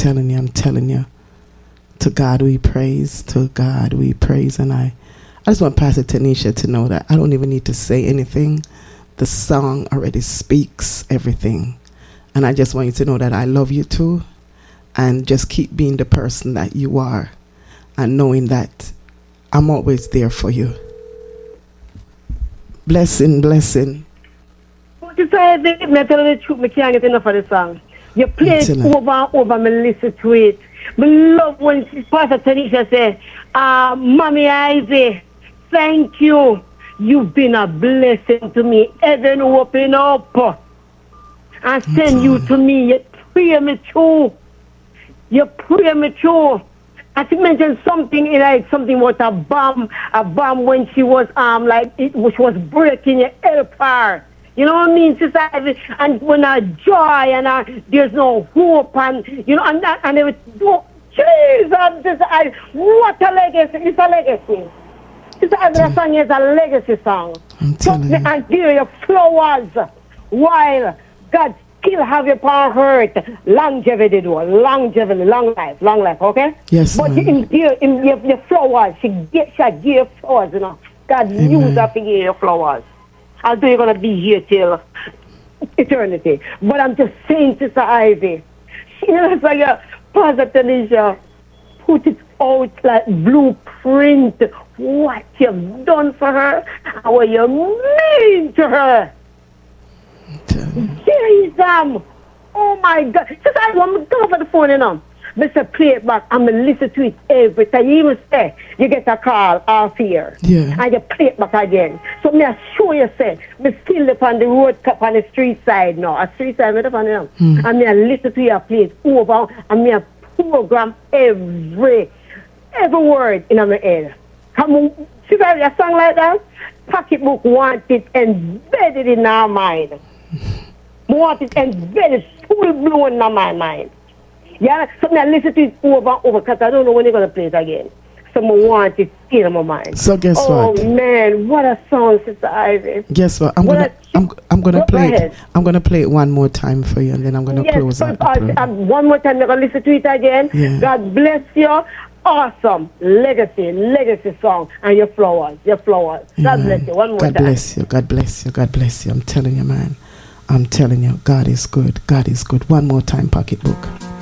telling you. To God we praise. To God we praise. And I just want Pastor Tanisha to know that I don't even need to say anything. The song already speaks everything. And I just want you to know that I love you too. And just keep being the person that you are. And knowing that I'm always there for you. Blessing. What you say, me tell you the truth, me can't get enough of the song. You play it over and over, me listen to it. Me love when Pastor Tanisha says, Mommy Ivy, thank you. You've been a blessing to me. Heaven open up and send you to me. You pray me through. I think mentioned something like something about a bomb when she was which was breaking your help her. You know what I mean, Sister Ivy? And when I joy and there's no hope and and everything. Jesus, Sister Ivy, what a legacy! It's a legacy. Sister Ivy, that song is a legacy song. And give your flowers while God still have your power hurt. Longevity, long life, okay? Yes, but in your flowers, she give flowers, God use her to give your flowers. Although you're going to be here till eternity. But I'm just saying, Sister Ivy, it's like Pastor Tanisha put it out like blueprint what you've done for her and what you mean to her. Jesus! Oh my God. Sister Ivy, I'm going to go over the phone, Mr. Play it back. I'm going to listen to it every time. You even say you get a call off here. Yeah. And you play it back again. So me assure you say, me still live on the road, on the street side now. A street side, me live on them. And me listen to your play it over and me program every word in my head. Come on, see a song like that? Pocketbook want it embedded in our mind. Want it embedded, full blown in my mind. Yeah, so I listen to it over and over because I don't know when they're going to play it again. So I want it in my mind. So guess what? Oh man, what a song, Sister Ivy. Guess what? I'm gonna play it. I'm gonna play it one more time for you, and then I'm gonna close out. One more time, I'm gonna listen to it again. Yeah. God bless you. Awesome legacy song, and your flowers. God bless you. One more time. God bless you. I'm telling you, man. I'm telling you, God is good. One more time, Pocketbook.